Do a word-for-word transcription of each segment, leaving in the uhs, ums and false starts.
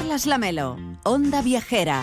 Carlas Lamelo, Onda Viajera.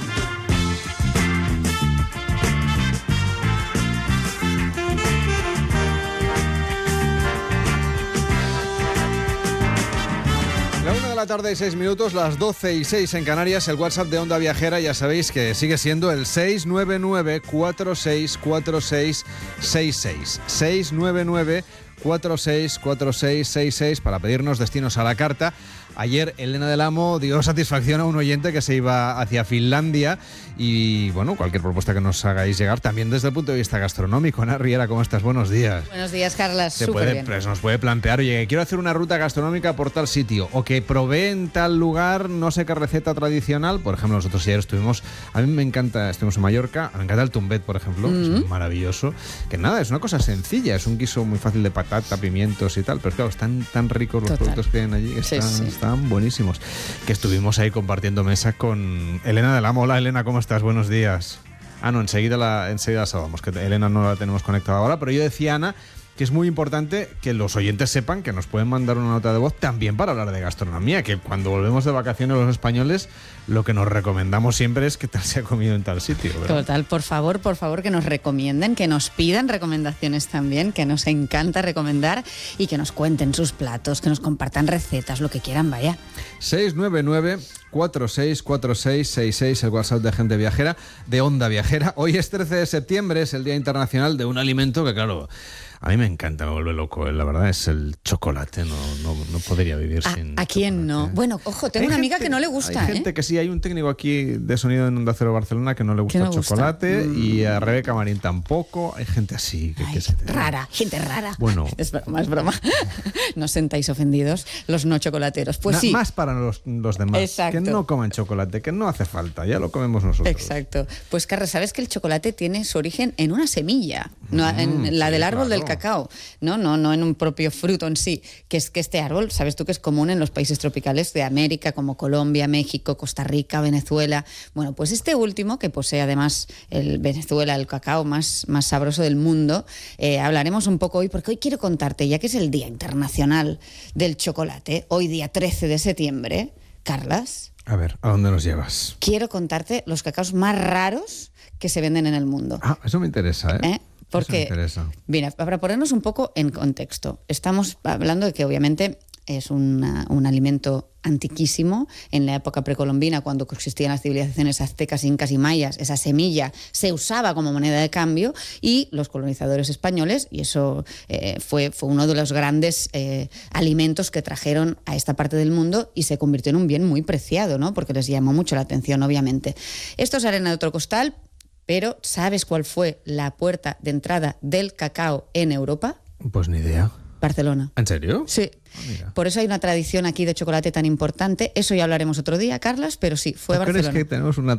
La una de la tarde y seis minutos, las doce y seis en Canarias, el WhatsApp de Onda Viajera, ya sabéis que sigue siendo el seis nueve nueve, cuatro seis cuatro seis seis seis. seis nueve nueve, cuatro seis cuatro seis seis seis para pedirnos destinos a la carta. Ayer Elena del Amo dio satisfacción a un oyente que se iba hacia Finlandia y, bueno, cualquier propuesta que nos hagáis llegar, también desde el punto de vista gastronómico. Ana Riera, ¿cómo estás? Buenos días. Buenos días, Carlas. Se Súper puede, bien. pues nos puede plantear, oye, quiero hacer una ruta gastronómica por tal sitio, o que probé en tal lugar no sé qué receta tradicional. Por ejemplo, nosotros ayer estuvimos, a mí me encanta, estuvimos en Mallorca, me encanta el tumbet, por ejemplo, mm-hmm. Es maravilloso. Que nada, es una cosa sencilla, es un guiso muy fácil de patata, pimientos y tal, pero claro, están tan ricos los Total. productos que hay allí, están, sí, sí. están buenísimos. Que estuvimos ahí compartiendo mesa con Elena del Amo. Hola, Elena, ¿cómo estás? Buenos días. Ah, no, enseguida la, enseguida la saludamos, que Elena no la tenemos conectada ahora, pero yo decía, Ana, que es muy importante que los oyentes sepan que nos pueden mandar una nota de voz también para hablar de gastronomía, que cuando volvemos de vacaciones los españoles lo que nos recomendamos siempre es que tal se ha comido en tal sitio, ¿verdad? Total, por favor, por favor, que nos recomienden, que nos pidan recomendaciones también, que nos encanta recomendar y que nos cuenten sus platos, que nos compartan recetas, lo que quieran, vaya. seis nueve nueve, cuatro seis cuatro seis seis seis, el WhatsApp de Gente Viajera, de Onda Viajera. Hoy es trece de septiembre, es el Día Internacional de un alimento que, claro, a mí me encanta, me vuelve loco, la verdad, es el chocolate. No, no, no podría vivir ¿A, sin ¿A quién chocolate. no? Bueno, ojo, tengo Hay una amiga gente, que no le gusta, Hay gente ¿eh? que sí, hay un técnico aquí de sonido en Onda Cero Barcelona que no le gusta no el gusta? chocolate, Mm. y a Rebeca Marín tampoco. Hay gente así que, Ay, que se te... rara, gente rara. Bueno. Es broma, es broma. No os sentáis ofendidos los no chocolateros. Pues Na- sí. Más para los, los demás. Exacto. Que no coman chocolate, que no hace falta, ya lo comemos nosotros. Exacto. Pues, Carlos, ¿sabes que el chocolate tiene su origen en una semilla? No, Mm, en la sí, del árbol claro. del cacao. No, no, no en un propio fruto en sí. Que es que este árbol, sabes tú que es común en los países tropicales de América, como Colombia, México, Costa Rica, Venezuela. Bueno, pues este último, que posee además el Venezuela, el cacao más, más sabroso del mundo, eh, hablaremos un poco hoy, porque hoy quiero contarte, ya que es el Día Internacional del Chocolate, hoy día trece de septiembre, Carlas, A ver, ¿a dónde nos llevas? quiero contarte los cacaos más raros que se venden en el mundo. Ah, eso me interesa, ¿eh? ¿Eh? Porque, Eso me interesa. mira, para ponernos un poco en contexto, estamos hablando de que obviamente es una, un alimento antiquísimo. En la época precolombina, cuando existían las civilizaciones aztecas, incas y mayas, esa semilla se usaba como moneda de cambio, y los colonizadores españoles, y eso eh, fue, fue uno de los grandes eh, alimentos que trajeron a esta parte del mundo, y se convirtió en un bien muy preciado, ¿no? Porque les llamó mucho la atención, obviamente. Esto es arena de otro costal, pero ¿sabes cuál fue la puerta de entrada del cacao en Europa? Pues ni idea. Barcelona. ¿En serio? Sí. Ah, mira. Por eso hay una tradición aquí de chocolate tan importante. Eso ya hablaremos otro día, Carlas, pero sí, fue ¿Tú crees Barcelona. que tenemos una